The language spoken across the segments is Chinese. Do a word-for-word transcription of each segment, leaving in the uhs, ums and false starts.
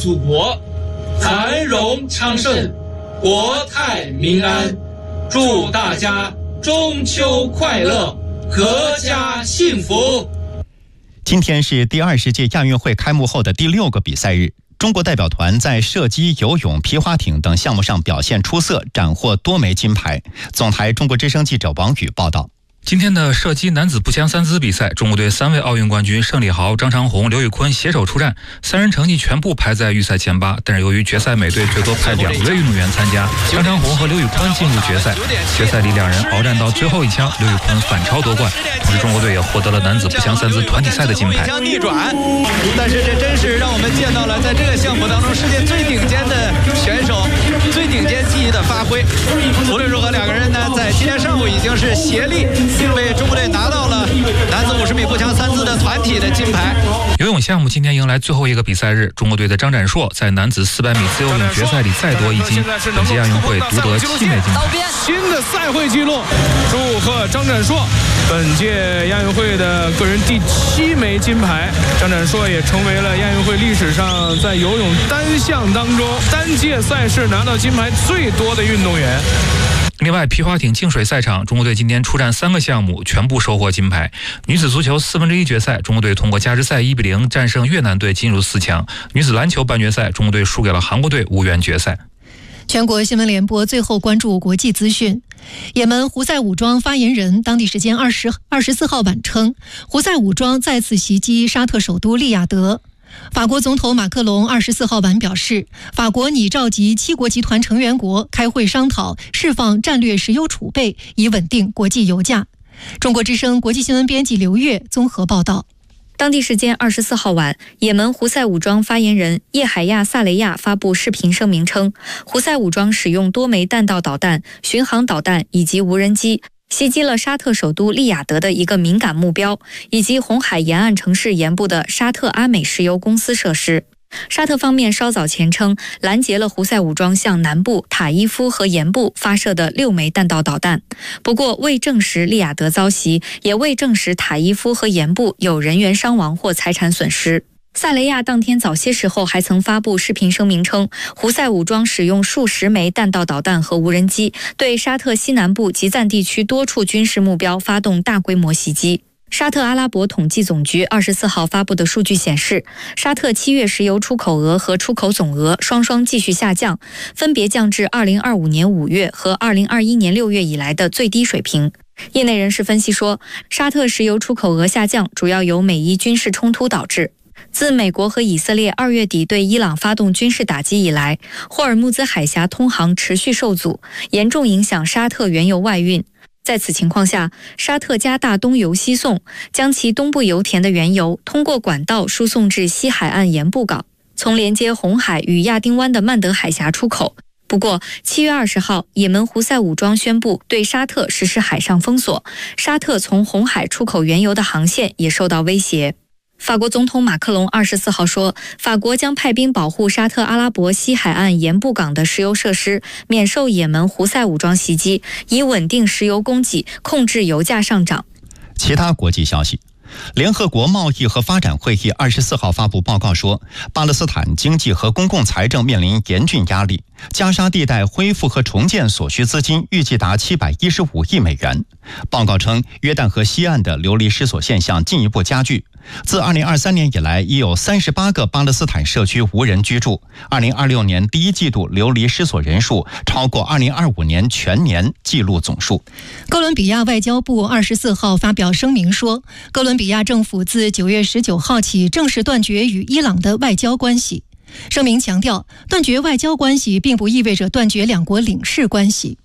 祖国繁荣昌盛，国泰民安。祝大家中秋快乐，阖家幸福。 今天是第二十届亚运会开幕后的第六个比赛日，中国代表团在射击、游泳、皮划艇等项目上表现出色，斩获多枚金牌。总台中国之声记者王宇报道。 今天的射击男子步枪三姿比赛，中国队三位奥运冠军盛礼豪、张长虹、刘宇坤携手出战，三人成绩全部排在预赛前八。但是由于决赛每队最多派两位运动员参加，张长虹和刘宇坤进入决赛。决赛里两人鏖战到最后一枪，刘宇坤反超夺冠。同时，中国队也获得了男子步枪三姿团体赛的金牌。 逆转，但是这真是让我们见到了在这个项目当中世界最顶尖的选手，最顶尖技艺的发挥。无论如何，两个人呢，在今天上午已经是协力。为中国队拿到了男子五十米步枪三姿的团体的金牌。 游泳项目今天迎来最后一个比赛日，中国队的张展硕在男子四百米自由泳决赛里再夺一金，本届亚运会独得七枚金牌。 新的赛会纪录，祝贺张展硕，本届亚运会的个人第七枚金牌。张展硕也成为了亚运会历史上在游泳单项当中单届赛事拿到金牌最多的运动员。 另外，皮划艇净水赛场，中国队今天出战三个项目，全部收获金牌。女子足球四分之一决赛，中国队通过加时赛一比零战胜越南队，进入四强。女子篮球半决赛，中国队输给了韩国队，无缘决赛。 全国新闻联播最后关注国际资讯。也门胡塞武装发言人当地时间二十二十四号晚称，胡塞武装再次袭击沙特首都利雅得。法国总统马克龙二十四号晚表示，法国拟召集七国集团成员国开会商讨释放战略石油储备，以稳定国际油价。中国之声国际新闻编辑刘月综合报道。 当地时间二十四号晚，也门胡塞武装发言人叶海亚·萨雷亚发布视频声明称，胡塞武装使用多枚弹道导弹、巡航导弹以及无人机袭击了沙特首都利雅得的一个敏感目标，以及红海沿岸城市沿部的沙特阿美石油公司设施。沙特方面稍早前称，拦截了胡塞武装向南部塔伊夫和沿部发射的六枚弹道导弹，不过未证实利雅得遭袭，也未证实塔伊夫和沿部有人员伤亡或财产损失。萨雷亚当天早些时候还曾发布视频声明称，胡塞武装使用数十枚弹道导弹和无人机，对沙特西南部吉赞地区多处军事目标发动大规模袭击。沙特阿拉伯统计总局二十四号发布的数据显示，沙特七月石油出口额和出口总额双双继续下降，分别降至二零二五年五月和二零二一年六月以来的最低水平。业内人士分析说，沙特石油出口额下降主要由美伊军事冲突导致。自美国和以色列二月底对伊朗发动军事打击以来，霍尔木兹海峡通航持续受阻，严重影响沙特原油外运。在此情况下，沙特加大东油西送，将其东部油田的原油通过管道输送至西海岸沿布港，从连接红海与亚丁湾的曼德海峡出口。不过，七月二十号，也门胡塞武装宣布对沙特实施海上封锁，沙特从红海出口原油的航线也受到威胁。法国总统马克龙二十四号说，法国将派兵保护沙特阿拉伯西海岸沿布港的石油设施，免受也门胡塞武装袭击，以稳定石油供给，控制油价上涨。 其他国际消息，联合国贸易和发展会议二十四号发布报告说，巴勒斯坦经济和公共财政面临严峻压力，加沙地带恢复和重建所需资金预计达七百一十五亿美元。报告称，约旦河西岸的流离失所现象进一步加剧。自二零二三年以来，已有三十八个巴勒斯坦社区无人居住。二零二六年第一季度流离失所人数超过二零二五年全年纪录总数。 哥伦比亚外交部二十四号发表声明说，哥伦比亚政府自九月十九号起正式断绝与伊朗的外交关系。声明强调，断绝外交关系并不意味着断绝两国领事关系。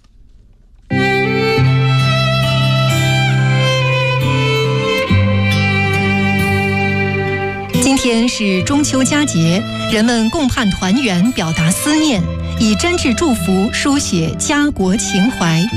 今天是中秋佳节，人们共盼团圆，表达思念，以真挚祝福书写家国情怀。